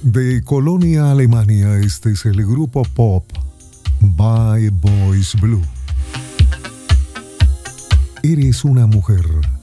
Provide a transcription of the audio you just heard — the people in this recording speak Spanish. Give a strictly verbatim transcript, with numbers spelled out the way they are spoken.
De Colonia, Alemania, este es el grupo pop Bad Boys Blue. Eres una mujer.